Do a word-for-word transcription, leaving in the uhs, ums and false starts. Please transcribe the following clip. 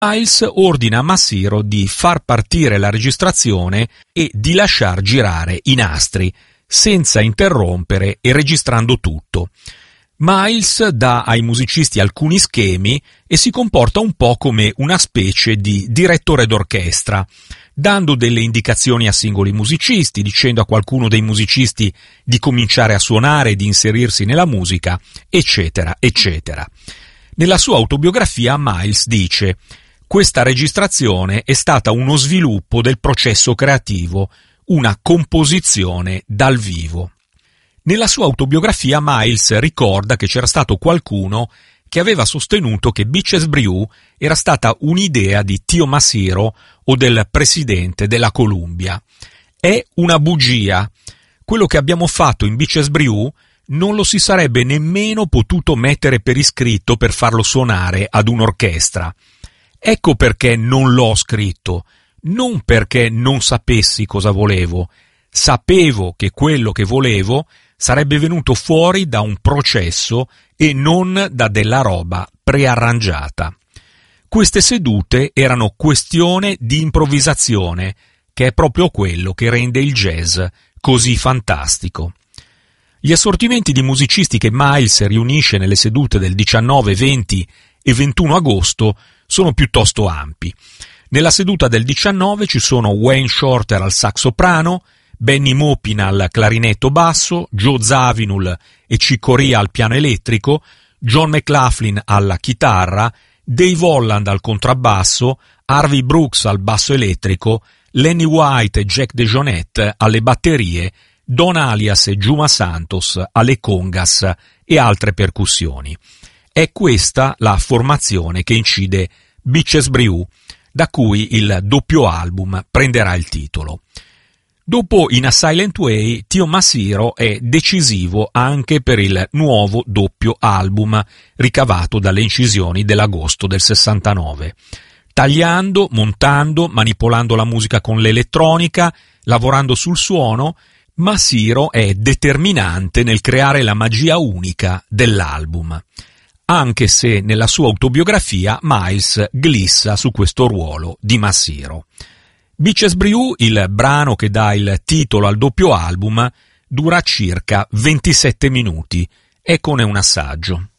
Miles ordina a Massiro di far partire la registrazione e di lasciar girare i nastri, senza interrompere e registrando tutto. Miles dà ai musicisti alcuni schemi e si comporta un po' come una specie di direttore d'orchestra, dando delle indicazioni a singoli musicisti, dicendo a qualcuno dei musicisti di cominciare a suonare e di inserirsi nella musica, eccetera, eccetera. Nella sua autobiografia Miles dice: «Questa registrazione è stata uno sviluppo del processo creativo, una composizione dal vivo». Nella sua autobiografia Miles ricorda che c'era stato qualcuno che aveva sostenuto che Bitches Brew era stata un'idea di Tio Massiro o del presidente della Columbia. È una bugia. Quello che abbiamo fatto in Bitches Brew non lo si sarebbe nemmeno potuto mettere per iscritto per farlo suonare ad un'orchestra. Ecco perché non l'ho scritto, non perché non sapessi cosa volevo. Sapevo che quello che volevo sarebbe venuto fuori da un processo e non da della roba prearrangiata. Queste sedute erano questione di improvvisazione, che è proprio quello che rende il jazz così fantastico. Gli assortimenti di musicisti che Miles riunisce nelle sedute del diciannove, venti e ventuno agosto sono piuttosto ampi. Nella seduta del diciannove ci sono Wayne Shorter al sax soprano, Benny Maupin al clarinetto basso, Joe Zawinul e Chick Corea al piano elettrico, John McLaughlin alla chitarra, Dave Holland al contrabbasso, Harvey Brooks al basso elettrico, Lenny White e Jack DeJohnette alle batterie, Don Alias e Juma Santos alle congas e altre percussioni. È questa la formazione che incide Bitches Brew, da cui il doppio album prenderà il titolo. Dopo In a Silent Way, Tio Massiro è decisivo anche per il nuovo doppio album ricavato dalle incisioni dell'agosto del sessantanove. Tagliando, montando, manipolando la musica con l'elettronica, lavorando sul suono, Massiro è determinante nel creare la magia unica dell'album, anche se nella sua autobiografia Miles glissa su questo ruolo di Massiro. Bitches Brew, il brano che dà il titolo al doppio album, dura circa ventisette minuti. Eccone un assaggio.